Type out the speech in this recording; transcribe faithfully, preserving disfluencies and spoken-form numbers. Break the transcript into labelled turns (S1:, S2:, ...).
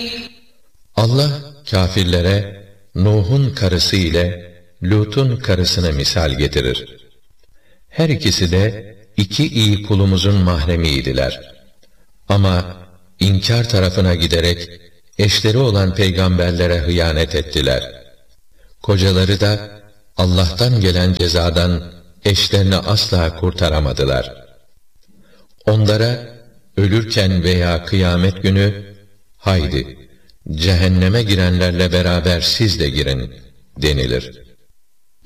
S1: Allah kâfirlere Nuh'un karısı ile Lut'un karısını misal getirir. Her ikisi de iki iyi kulumuzun mahremiydiler. Ama inkar tarafına giderek eşleri olan peygamberlere hıyanet ettiler. Kocaları da Allah'tan gelen cezadan eşlerini asla kurtaramadılar. Onlara ölürken veya kıyamet günü, haydi cehenneme girenlerle beraber siz de girin denilir.